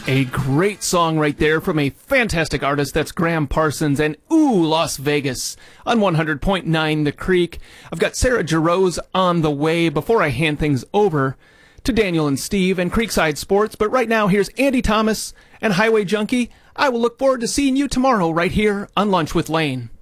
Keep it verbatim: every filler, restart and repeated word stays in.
A great song right there from a fantastic artist. That's Graham Parsons and Ooh, Las Vegas on one hundred point nine The Creek. I've got Sarah Jarosz on the way before I hand things over to Daniel and Steve and Creekside Sports. But right now, here's Andy Thomas and Highway Junkie. I will look forward to seeing you tomorrow right here on Lunch with Lane.